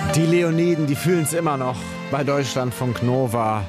Die Leoniden, die fühlen es immer noch bei Deutschlandfunk Nova.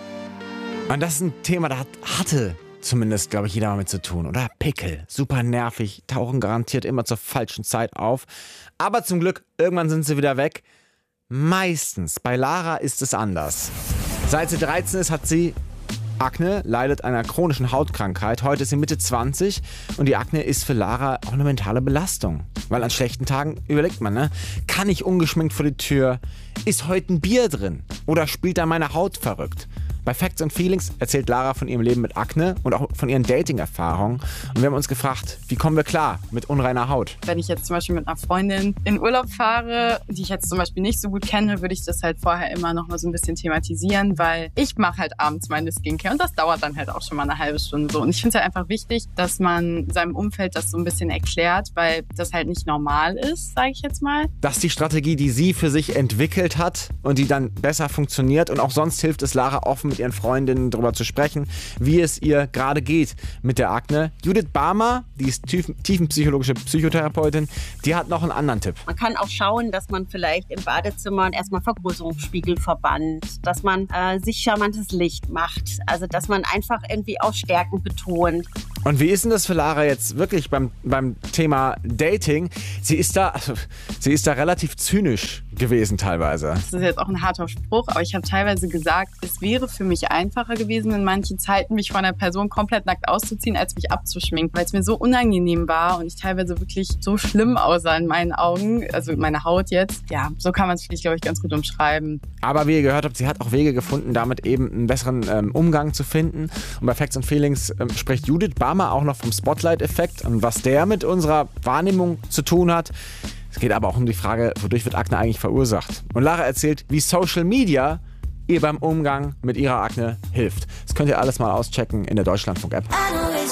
Und das ist ein Thema, da hatte zumindest, glaube ich, jeder mal mit zu tun. Oder Pickel, super nervig, tauchen garantiert immer zur falschen Zeit auf. Aber zum Glück, irgendwann sind sie wieder weg. Meistens, bei Lara ist es anders. Seit sie 13 ist, hat sie Akne, leidet an einer chronischen Hautkrankheit. Heute ist sie Mitte 20 und die Akne ist für Lara auch eine mentale Belastung. Weil an schlechten Tagen überlegt man, ne? Kann ich ungeschminkt vor die Tür? Ist heute ein Bier drin? Oder spielt da meine Haut verrückt? Bei Facts and Feelings erzählt Lara von ihrem Leben mit Akne und auch von ihren Dating-Erfahrungen. Und wir haben uns gefragt, wie kommen wir klar mit unreiner Haut? Wenn ich jetzt zum Beispiel mit einer Freundin in Urlaub fahre, die ich jetzt zum Beispiel nicht so gut kenne, würde ich das halt vorher immer noch mal so ein bisschen thematisieren, weil ich mache halt abends meine Skincare und das dauert dann halt auch schon mal eine halbe Stunde so. Und ich finde es halt einfach wichtig, dass man seinem Umfeld das so ein bisschen erklärt, weil das halt nicht normal ist, sage ich jetzt mal. Das ist die Strategie, die sie für sich entwickelt hat und die dann besser funktioniert. Und auch sonst hilft es Lara offen mit ihren Freundinnen darüber zu sprechen, wie es ihr gerade geht mit der Akne. Judith Barmer, die ist tiefenpsychologische Psychotherapeutin, die hat noch einen anderen Tipp. Man kann auch schauen, dass man vielleicht im Badezimmer erstmal Vergrößerungsspiegel verbannt, dass man sich charmantes Licht macht, also dass man einfach irgendwie auch Stärken betont. Und wie ist denn das für Lara jetzt wirklich beim Thema Dating? Sie ist da relativ zynisch gewesen teilweise. Das ist jetzt auch ein harter Spruch, aber ich habe teilweise gesagt, es wäre für mich einfacher gewesen, in manchen Zeiten mich von einer Person komplett nackt auszuziehen, als mich abzuschminken, weil es mir so unangenehm war und ich teilweise wirklich so schlimm aussah in meinen Augen, also meine Haut jetzt. Ja, so kann man es vielleicht, glaube ich, ganz gut umschreiben. Aber wie ihr gehört habt, sie hat auch Wege gefunden, damit eben einen besseren Umgang zu finden. Und bei Facts and Feelings spricht Judith Barmer auch noch vom Spotlight-Effekt und was der mit unserer Wahrnehmung zu tun hat. Es geht aber auch um die Frage, wodurch wird Akne eigentlich verursacht? Und Lara erzählt, wie Social Media ihr beim Umgang mit ihrer Akne hilft. Das könnt ihr alles mal auschecken in der Deutschlandfunk-App.